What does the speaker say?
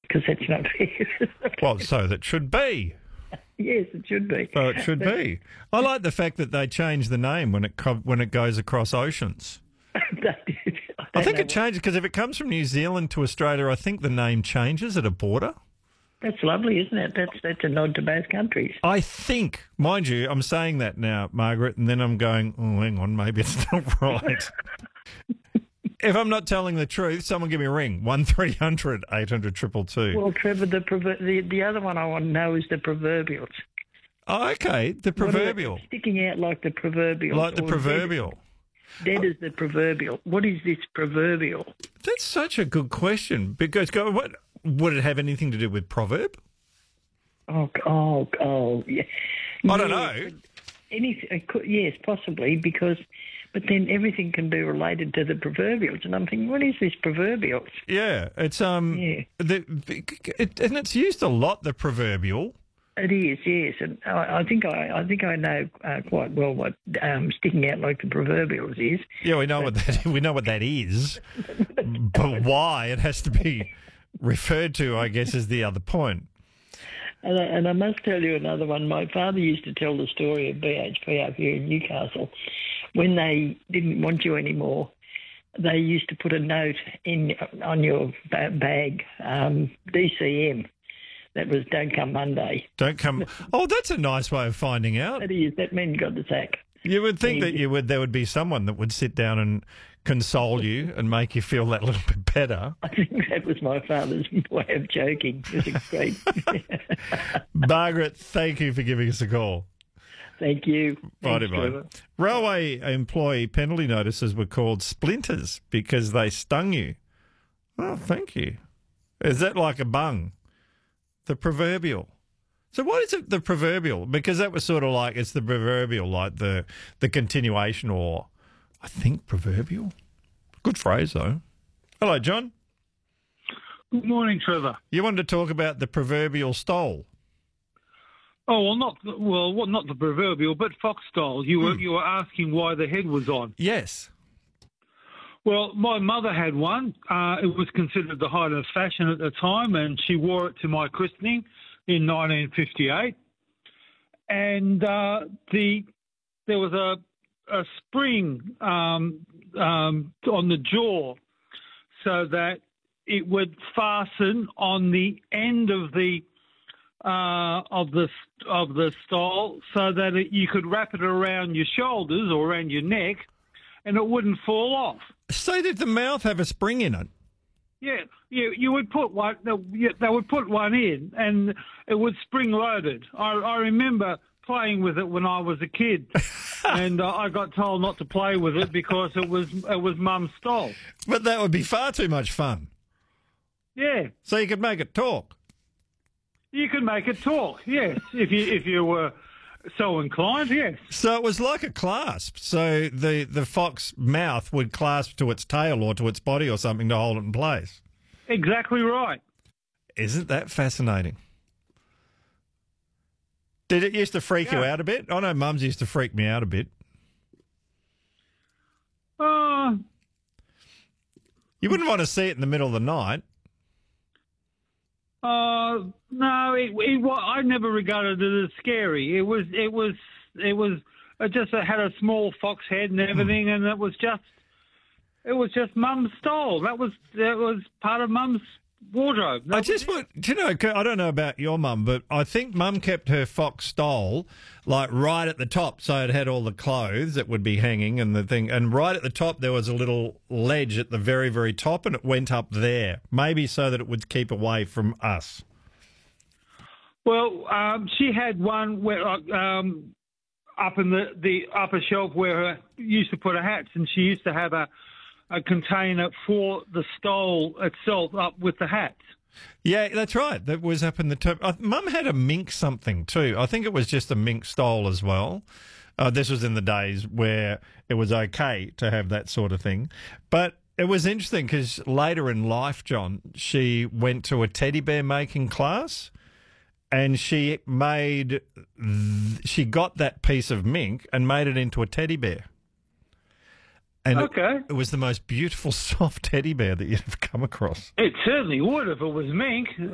because that's not fair. Well, so that should be. Yes, it should be. So it should be. I like the fact that they change the name when it goes across oceans. I think it changes because if it comes from New Zealand to Australia, I think the name changes at a border. That's lovely, isn't it? That's a nod to both countries. I think, mind you, I'm saying that now, Margaret, and then I'm going, oh, hang on, maybe it's not right. If I'm not telling the truth, someone give me a ring, 1300 800 222. Well, Trevor, the other one I want to know is the proverbials. Oh, okay, the proverbial. Sticking out like the proverbial. Like the proverbial. Dead as the proverbial. What is this proverbial? That's such a good question. Because what would it have anything to do with proverb? Oh, yeah. I don't know. Yes, possibly, but then everything can be related to the proverbials, and I'm thinking, what is this proverbials? Yeah, it's Yeah. and it's used a lot, the proverbial. It is, yes, and I think I know quite well what sticking out like the proverbials is. Yeah, we know what that is, but why it has to be referred to, I guess, is the other point. And I must tell you another one. My father used to tell the story of BHP up here in Newcastle. When they didn't want you anymore, they used to put a note on your bag, DCM. That was "Don't come Monday." Don't come. Oh, that's a nice way of finding out. That is. That meant you got the sack. You would think that there would be someone that would sit down and console you and make you feel that little bit better. I think that was my father's way of joking. It was great. Margaret, thank you for giving us a call. Thank you. Bye. Trevor. Railway employee penalty notices were called splinters because they stung you. Oh, thank you. Is that like a bung? The proverbial. So what is it, the proverbial? Because that was sort of like, it's the proverbial, like the continuation, or I think proverbial. Good phrase, though. Hello, John. Good morning, Trevor. You wanted to talk about the proverbial stole. Oh, not the proverbial, but fox stole. You were asking why the head was on. Yes. Well, my mother had one. It was considered the height of fashion at the time, and she wore it to my christening in 1958. And there was a spring on the jaw so that it would fasten on the end of the stole, so that you could wrap it around your shoulders or around your neck, and it wouldn't fall off. So did the mouth have a spring in it? Yeah, you would put one. They would put one in, and it was spring loaded. I remember playing with it when I was a kid, and I got told not to play with it because it was Mum's stole. But that would be far too much fun. Yeah. So you could make it talk. You could make it talk, yes, if you were so inclined, yes. So it was like a clasp. So the fox mouth would clasp to its tail or to its body or something to hold it in place. Exactly right. Isn't that fascinating? Did it used to freak you out a bit? I know Mum's used to freak me out a bit. You wouldn't want to see it in the middle of the night. No, I never regarded it as scary. It just had a small fox head and everything, and it was just Mum's stole. That was part of Mum's wardrobe. I don't know about your mum, but I think Mum kept her fox stole like right at the top, so it had all the clothes that would be hanging and the thing, and right at the top there was a little ledge at the very, very top, and it went up there, maybe so that it would keep away from us. Well, she had one where up in the upper shelf where she used to put her hats, and she used to have a container for the stole itself up with the hats. Yeah, that's right. That was up in the top. Mum had a mink something too. I think it was just a mink stole as well. This was in the days where it was okay to have that sort of thing. But it was interesting because later in life, John, she went to a teddy bear making class, and she got that piece of mink and made it into a teddy bear. And it was the most beautiful, soft teddy bear that you'd ever come across. It certainly would if it was mink.